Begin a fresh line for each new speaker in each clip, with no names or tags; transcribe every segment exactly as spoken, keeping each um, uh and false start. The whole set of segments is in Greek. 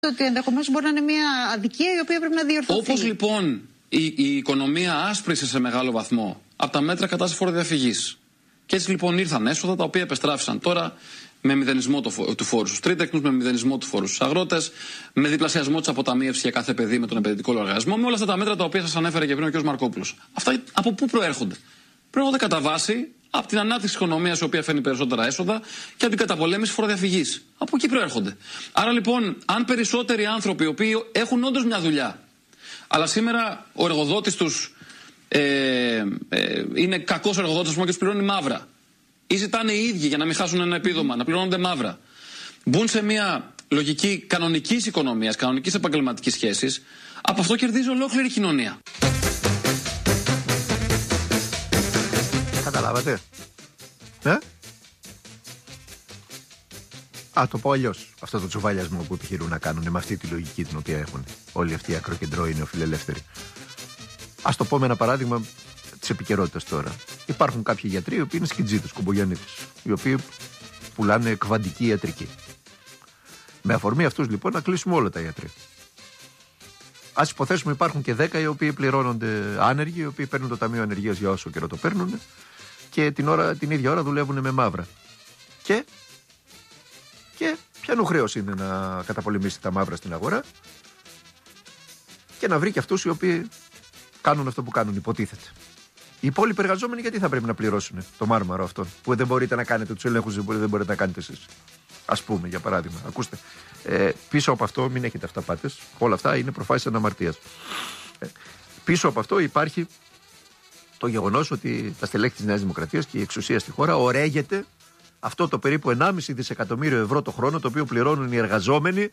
Ότι ενδεχομένως μπορεί να είναι μια αδικία η οποία πρέπει να διορθωθεί.
Όπως λοιπόν η, η οικονομία άσπρισε σε μεγάλο βαθμό από τα μέτρα κατά της φοροδιαφυγής. Και έτσι λοιπόν ήρθαν έσοδα τα οποία επεστράφησαν τώρα με μηδενισμό του φόρου στους τρίτεκνους, με μηδενισμό του φόρου στους αγρότες, με διπλασιασμό της αποταμίευσης για κάθε παιδί με τον επενδυτικό λογαριασμό, με όλα αυτά τα μέτρα τα οποία σας ανέφερε και πριν ο κ. Μαρκόπουλος. Αυτά από πού προέρχονται? Προέρχονται κατά βάση από την ανάπτυξη της οικονομίας, η οποία φέρνει περισσότερα έσοδα, και από την καταπολέμηση φοροδιαφυγής. Από εκεί προέρχονται. Άρα λοιπόν, αν περισσότεροι άνθρωποι οι οποίοι έχουν όντως μια δουλειά, αλλά σήμερα ο εργοδότης τους ε, ε, είναι κακός εργοδότης και τους πληρώνει μαύρα, ή ζητάνε οι ίδιοι για να μην χάσουν ένα επίδομα, να πληρώνονται μαύρα, μπουν σε μια λογική κανονικής οικονομίας, κανονικής επαγγελματικής σχέσης, από αυτό κερδίζει ολόκληρη η κοινωνία.
Καταλάβατε? Ε? Α, το πω αλλιώς. Αυτό το τσουβαλιασμό που επιχειρούν να κάνουν με αυτή τη λογική την οποία έχουν όλοι αυτοί οι ακροκεντρώοι νεοφιλελεύθεροι. Ας το πω με ένα παράδειγμα της επικαιρότητας τώρα. Υπάρχουν κάποιοι γιατροί οι οποίοι είναι σκιτζίδες, κουμπογιαννίτες, οι οποίοι πουλάνε κβαντική ιατρική. Με αφορμή αυτούς λοιπόν να κλείσουμε όλα τα ιατροί. Ας υποθέσουμε υπάρχουν και δέκα οι οποίοι πληρώνονται άνεργοι, οι οποίοι παίρνουν το Ταμείο Ανεργίας για όσο καιρό το παίρνουν και την, ώρα, την ίδια ώρα δουλεύουν με μαύρα. Και, και ποιανού χρέος είναι να καταπολεμήσει τα μαύρα στην αγορά και να βρει και αυτούς οι οποίοι κάνουν αυτό που κάνουν, υποτίθεται. Οι υπόλοιποι εργαζόμενοι γιατί θα πρέπει να πληρώσουν το μάρμαρο αυτό που δεν μπορείτε να κάνετε τους ελέγχους, δεν μπορείτε να κάνετε εσείς? Ας πούμε, για παράδειγμα. Ακούστε, ε, πίσω από αυτό, μην έχετε αυταπάτες, όλα αυτά είναι προφάσεις αναμαρτίας. Ε, πίσω από αυτό υπάρχει το γεγονός ότι τα στελέχη της Νέας Δημοκρατίας και η εξουσία στη χώρα ορέγεται αυτό το περίπου ενάμιση δισεκατομμύριο ευρώ το χρόνο το οποίο πληρώνουν οι εργαζόμενοι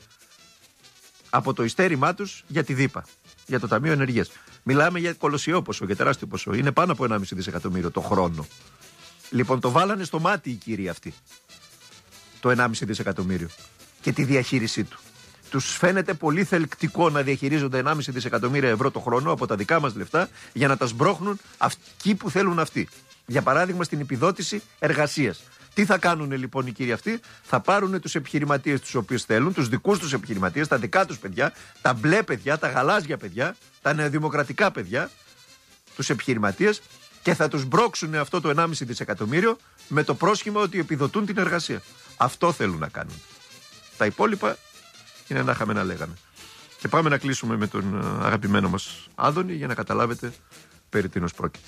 από το ειστέρημά τους για τη ΔΥΠΑ, για το Ταμείο Ενεργείας. Μιλάμε για κολοσιαίο ποσό, για τεράστιο ποσό. Είναι πάνω από ενάμιση δισεκατομμύριο το χρόνο. Λοιπόν, το βάλανε στο μάτι οι κύριοι αυτοί. Το ενάμιση δισεκατομμύριο και τη διαχείρισή του. Τους φαίνεται πολύ θελκτικό να διαχειρίζονται ενάμιση δισεκατομμύρια ευρώ το χρόνο από τα δικά μας λεφτά για να τα σμπρώχνουν εκεί που θέλουν αυτοί. Για παράδειγμα, στην επιδότηση εργασίας. Τι θα κάνουν λοιπόν οι κύριοι αυτοί? Θα πάρουν τους επιχειρηματίες τους οποίους θέλουν, τους δικούς τους επιχειρηματίες, τα δικά τους παιδιά, τα μπλε παιδιά, τα γαλάζια παιδιά, τα νεοδημοκρατικά παιδιά, τους επιχειρηματίες, και θα τους μπρώξουν αυτό το ενάμιση δισεκατομμύριο με το πρόσχημα ότι επιδοτούν την εργασία. Αυτό θέλουν να κάνουν. Τα υπόλοιπα είναι να είχαμε να λέγαμε. Και πάμε να κλείσουμε με τον αγαπημένο μας Άδωνη για να καταλάβετε περί τίνος πρόκειται.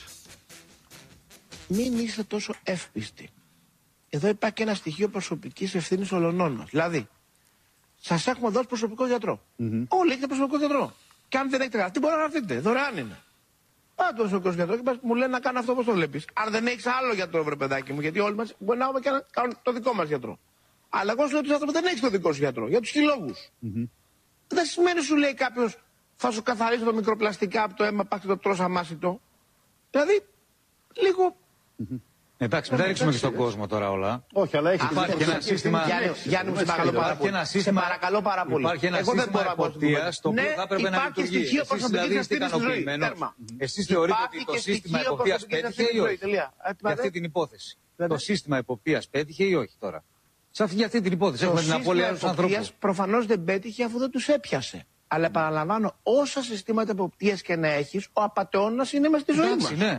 Μην είστε τόσο εύπιστοι. Εδώ υπάρχει και ένα στοιχείο προσωπικής ευθύνης ολονών μας. Δηλαδή, σας έχουμε δώσει προσωπικό γιατρό. Mm-hmm. Όλοι έχετε προσωπικό γιατρό. Και αν δεν έχετε γραφτεί, μπορεί να γραφτείτε. Δωρεάν είναι. Πάτε το προσωπικό γιατρό και μου λένε να κάνω αυτό όπως το βλέπεις. Αν δεν έχεις άλλο γιατρό, βρε παιδάκι μου, γιατί όλοι μας μπορεί να έχουμε και να κάνουν το δικό μας γιατρό. Αλλά εγώ σου λέω ότι δεν έχεις το δικό σου γιατρό, για τους χιλόγους. Mm-hmm. Δεν σημαίνει σου λέει κάποιος θα σου καθαρίσει το μικροπλαστικά από το αίμα, πας και το τρως αμάσιτο. Δηλαδή, λίγο.
Mm-hmm. Εντάξει, μην τα ρίξουμε και στον κόσμο τώρα όλα.
Όχι, αλλά έχει
υπάρχει ένα σύστημα.
Γιάννη, σε παρακαλώ πάρα πολύ.
Υπάρχει ένα σύστημα εποπτείας το οποίο θα έπρεπε να λειτουργεί. Εσείς δηλαδή είστε ικανοποιημένος? Εσείς θεωρείτε ότι το σύστημα εποπτείας πέτυχε ή όχι? Για αυτή την υπόθεση. Το σύστημα εποπτείας πέτυχε ή όχι τώρα? Σε αυτή, αυτή την υπόθεση έχουμε την απώλεια στους ανθρώπους.
Προφανώς δεν πέτυχε αφού δεν τους έπιασε. Αλλά επαναλαμβάνω, όσα συστήματα εποπτείας και να έχεις, ο απατεώνας είναι μες στη ζωή μας.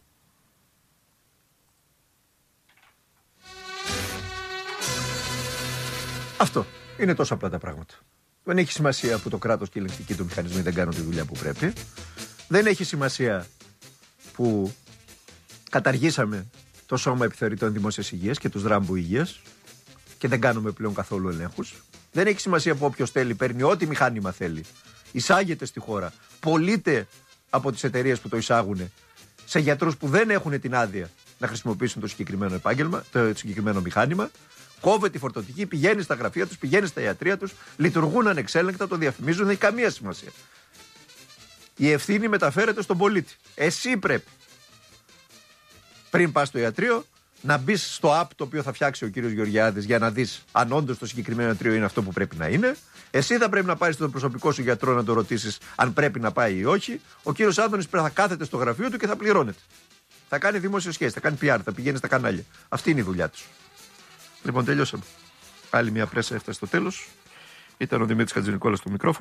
Αυτό. Είναι τόσο απλά τα πράγματα. Δεν έχει σημασία που το κράτος και οι ελεγκτικοί του μηχανισμοί δεν κάνουν τη δουλειά που πρέπει. Δεν έχει σημασία που καταργήσαμε το Σώμα Επιθεωρητών Δημόσιας Υγείας και τους Ράμπου Υγείας και δεν κάνουμε πλέον καθόλου ελέγχους. Δεν έχει σημασία που όποιος θέλει παίρνει ό,τι μηχάνημα θέλει. Εισάγεται στη χώρα. Πωλείται από τις εταιρείες που το εισάγουν σε γιατρούς που δεν έχουν την άδεια να χρησιμοποιήσουν το συγκεκριμένο επάγγελμα, το συγκεκριμένο μηχάνημα. Κόβεται η φορτωτική, πηγαίνει στα γραφεία τους, πηγαίνει στα ιατρεία τους, λειτουργούν ανεξέλεγκτα, το διαφημίζουν, δεν έχει καμία σημασία. Η ευθύνη μεταφέρεται στον πολίτη. Εσύ πρέπει, πριν πας στο ιατρείο, να μπεις στο app το οποίο θα φτιάξει ο κύριος Γεωργιάδης για να δεις αν όντως το συγκεκριμένο ιατρείο είναι αυτό που πρέπει να είναι. Εσύ θα πρέπει να πάρεις στον προσωπικό σου γιατρό να το ρωτήσεις αν πρέπει να πάει ή όχι. Ο κύριος Άδωνης θα κάθεται στο γραφείο του και θα πληρώνεται. Θα κάνει δημόσιες σχέσεις, θα κάνει πι αρ, θα πηγαίνει στα κανάλια. Αυτή είναι η δουλειά του. Λοιπόν, τελειώσαμε. Άλλη μια πρέσα έφτασε στο τέλος. Ήταν ο Δημήτρης Χατζηνικόλας στο μικρόφωνο.